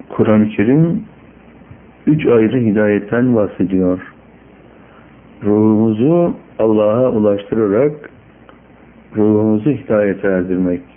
Kur'an-ı Kerim 3 ayrı hidayetten bahsediyor. Ruhumuzu Allah'a ulaştırarak ruhumuzu hidayete erdirmek.